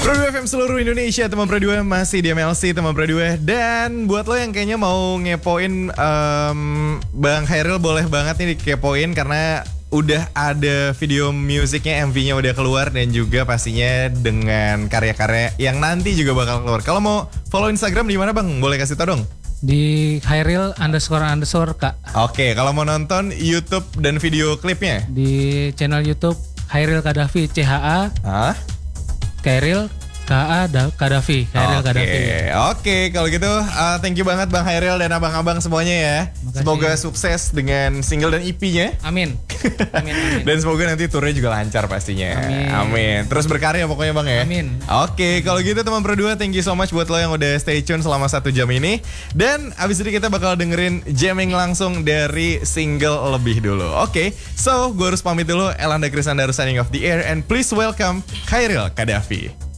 Pro 2 FM seluruh Indonesia, teman Pro 2 masih di MLC, teman Pro 2. Dan buat lo yang kayaknya mau ngepoin Bang Khairil, boleh banget nih dikepoin karena udah ada video musiknya, MV-nya udah keluar dan juga pastinya dengan karya-karya yang nanti juga bakal keluar. Kalau mau follow Instagram di mana Bang? Boleh kasih tau dong? Di Khairil__ Kak. Oke, kalau mau nonton YouTube dan video klipnya? Di channel YouTube Khairil Kadafi, CHA. Hah? Khairil Kadafi. Oke, kalau gitu thank you banget Bang Khairil dan abang-abang semuanya ya. Makasih. Semoga sukses dengan single dan EP-nya. Amin. Dan semoga nanti turnya juga lancar pastinya. Amin. Terus berkarya pokoknya Bang ya. Amin. Oke, kalau gitu teman Pro 2, thank you so much buat lo yang udah stay tune selama 1 jam ini. Dan abis ini kita bakal dengerin jamming langsung dari single lebih dulu. Oke, so gue harus pamit dulu. Elanda Krisandaru signing off the air and please welcome Khairil Kadafi.